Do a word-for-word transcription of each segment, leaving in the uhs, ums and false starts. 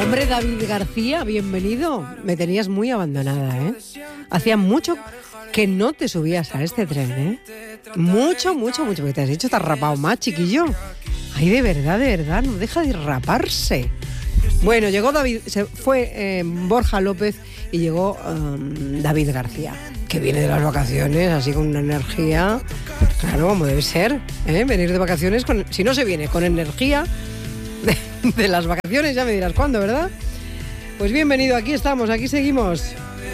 Hombre, David García, bienvenido. Me tenías muy abandonada, ¿eh? Hacía mucho que no te subías a este tren, ¿eh? Mucho, mucho, mucho. Porque te has dicho, te has rapado más, chiquillo. Ay, de verdad, de verdad, no deja de raparse. Bueno, llegó David, se fue eh, Borja López y llegó um, David García, que viene de las vacaciones, así con una energía, claro, como debe ser, ¿eh? Venir de vacaciones, con, si no se viene con energía de, de las vacaciones, ya me dirás cuándo, ¿verdad? Pues bienvenido, aquí estamos, aquí seguimos.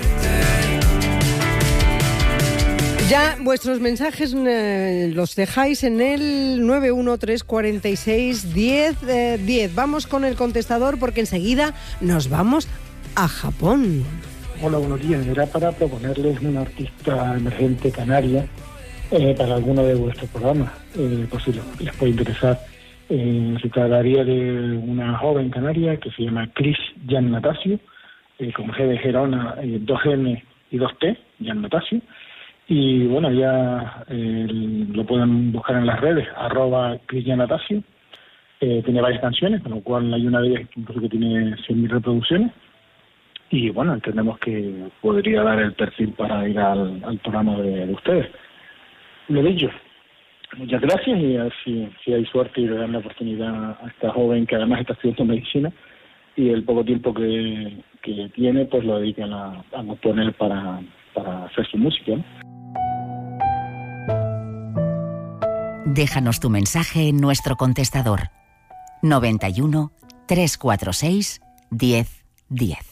Ya vuestros mensajes eh, los dejáis en el nueve uno tres cuatro seis diez diez. Vamos con el contestador porque enseguida nos vamos a Japón. Hola, buenos días. Era para proponerles una artista emergente canaria eh, para alguno de vuestros programas, eh, por si les puede interesar. Eh, se trataría de una joven canaria que se llama Cris Giannatasio, eh, con G de Gerona, eh, dos eme y dos te, Giannatasio. Y bueno, ya eh, lo pueden buscar en las redes, arroba Cris Giannatasio. Eh, tiene varias canciones, con lo cual hay una de ellas incluso que tiene cien mil reproducciones. Y bueno, entendemos que podría dar el perfil para ir al, al programa de, de ustedes. Lo dicho, muchas gracias y a ver si, si hay suerte y le dan la oportunidad a esta joven que además está estudiando medicina y el poco tiempo que, que tiene pues lo dedican a, a componer para, para hacer su música, ¿no? Déjanos tu mensaje en nuestro contestador noventa y uno, trescientos cuarenta y seis, diez diez.